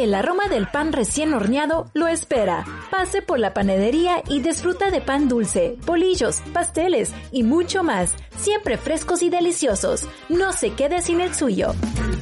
donde el aroma del pan recién horneado lo espera. Pase por la panadería y disfruta de pan dulce, bolillos, pasteles y mucho más, siempre frescos y deliciosos. No se quede sin el suyo.